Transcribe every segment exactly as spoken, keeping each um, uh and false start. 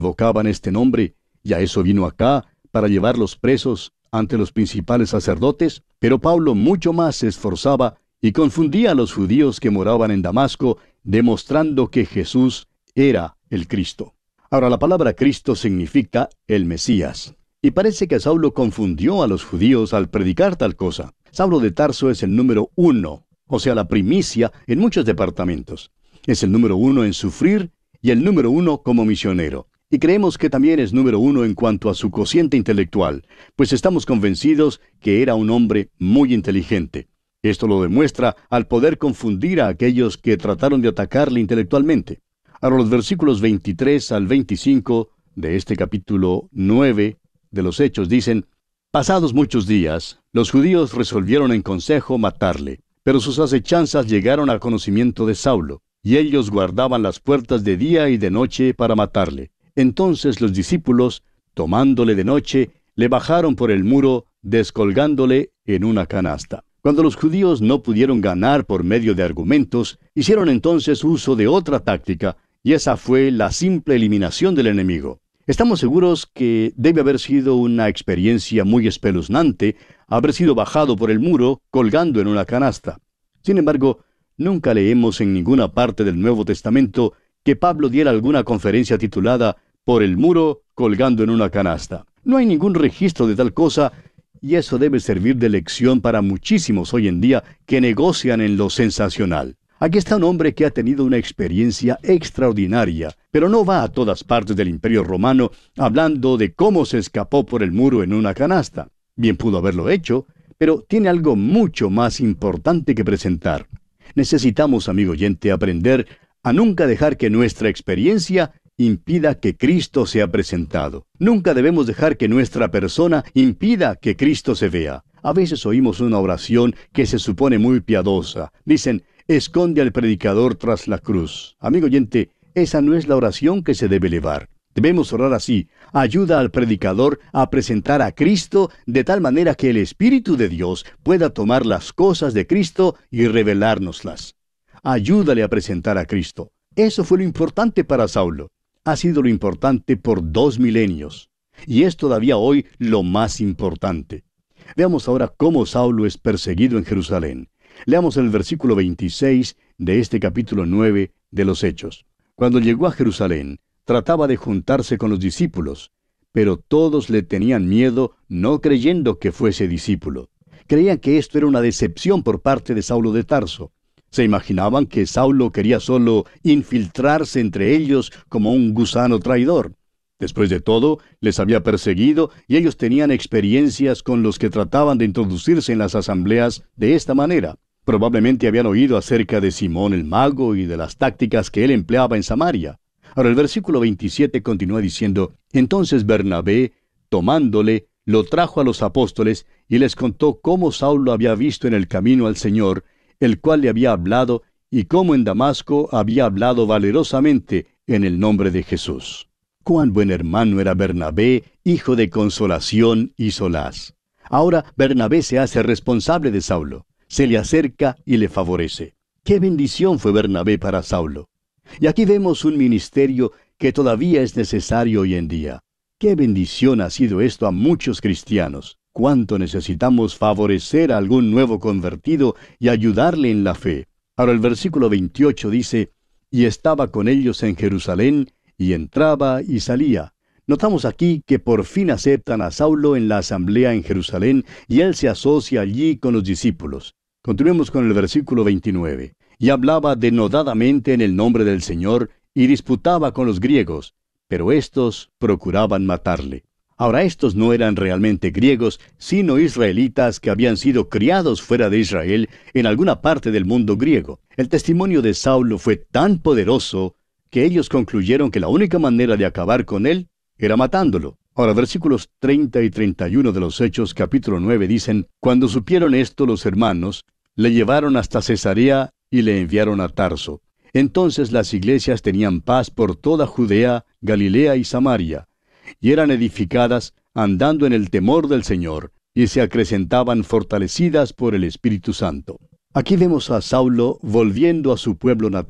invocaban este nombre, y a eso vino acá, para llevarlos presos ante los principales sacerdotes. Pero Pablo mucho más se esforzaba y confundía a los judíos que moraban en Damasco, demostrando que Jesús era el Cristo. Ahora, la palabra Cristo significa el Mesías. Y parece que Saulo confundió a los judíos al predicar tal cosa. Saulo de Tarso es el número uno, o sea, la primicia en muchos departamentos. Es el número uno en sufrir y el número uno como misionero. Y creemos que también es número uno en cuanto a su cociente intelectual, pues estamos convencidos que era un hombre muy inteligente. Esto lo demuestra al poder confundir a aquellos que trataron de atacarle intelectualmente. Ahora, los versículos veintitrés al veinticinco de este capítulo nueve de los Hechos dicen: Pasados muchos días, los judíos resolvieron en consejo matarle, pero sus acechanzas llegaron al conocimiento de Saulo, y ellos guardaban las puertas de día y de noche para matarle. Entonces los discípulos, tomándole de noche, le bajaron por el muro, descolgándole en una canasta. Cuando los judíos no pudieron ganar por medio de argumentos, hicieron entonces uso de otra táctica, y esa fue la simple eliminación del enemigo. Estamos seguros que debe haber sido una experiencia muy espeluznante haber sido bajado por el muro colgando en una canasta. Sin embargo, nunca leemos en ninguna parte del Nuevo Testamento que Pablo diera alguna conferencia titulada «Por el muro colgando en una canasta». No hay ningún registro de tal cosa, y eso debe servir de lección para muchísimos hoy en día que negocian en lo sensacional. Aquí está un hombre que ha tenido una experiencia extraordinaria, pero no va a todas partes del Imperio Romano hablando de cómo se escapó por el muro en una canasta. Bien pudo haberlo hecho, pero tiene algo mucho más importante que presentar. Necesitamos, amigo oyente, aprender a nunca dejar que nuestra experiencia impida que Cristo sea presentado. Nunca debemos dejar que nuestra persona impida que Cristo se vea. A veces oímos una oración que se supone muy piadosa. Dicen: esconde al predicador tras la cruz. Amigo oyente, esa no es la oración que se debe elevar. Debemos orar así: ayuda al predicador a presentar a Cristo de tal manera que el Espíritu de Dios pueda tomar las cosas de Cristo y revelárnoslas. Ayúdale a presentar a Cristo. Eso fue lo importante para Saulo. Ha sido lo importante por dos milenios. Y es todavía hoy lo más importante. Veamos ahora cómo Saulo es perseguido en Jerusalén. Leamos el versículo veintiséis de este capítulo nueve de los Hechos. Cuando llegó a Jerusalén, trataba de juntarse con los discípulos, pero todos le tenían miedo, no creyendo que fuese discípulo. Creían que esto era una decepción por parte de Saulo de Tarso. Se imaginaban que Saulo quería solo infiltrarse entre ellos como un gusano traidor. Después de todo, les había perseguido y ellos tenían experiencias con los que trataban de introducirse en las asambleas de esta manera. Probablemente habían oído acerca de Simón el mago y de las tácticas que él empleaba en Samaria. Ahora el versículo veintisiete continúa diciendo: Entonces Bernabé, tomándole, lo trajo a los apóstoles y les contó cómo Saulo había visto en el camino al Señor, el cual le había hablado, y cómo en Damasco había hablado valerosamente en el nombre de Jesús. Cuán buen hermano era Bernabé, hijo de consolación y solaz. Ahora Bernabé se hace responsable de Saulo, se le acerca y le favorece. ¡Qué bendición fue Bernabé para Saulo! Y aquí vemos un ministerio que todavía es necesario hoy en día. ¡Qué bendición ha sido esto a muchos cristianos! ¡Cuánto necesitamos favorecer a algún nuevo convertido y ayudarle en la fe! Ahora el versículo veintiocho dice: Y estaba con ellos en Jerusalén, y entraba y salía. Notamos aquí que por fin aceptan a Saulo en la asamblea en Jerusalén, y él se asocia allí con los discípulos. Continuemos con el versículo veintinueve. Y hablaba denodadamente en el nombre del Señor, y disputaba con los griegos, pero éstos procuraban matarle. Ahora, estos no eran realmente griegos, sino israelitas que habían sido criados fuera de Israel en alguna parte del mundo griego. El testimonio de Saulo fue tan poderoso que ellos concluyeron que la única manera de acabar con él era matándolo. Ahora, versículos treinta y treinta y uno de los Hechos, capítulo nueve, dicen: Cuando supieron esto los hermanos, le llevaron hasta Cesarea y le enviaron a Tarso. Entonces las iglesias tenían paz por toda Judea, Galilea y Samaria, y eran edificadas andando en el temor del Señor, y se acrecentaban fortalecidas por el Espíritu Santo. Aquí vemos a Saulo volviendo a su pueblo natal.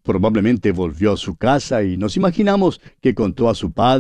Probablemente volvió a su casa y nos imaginamos que contó a su padre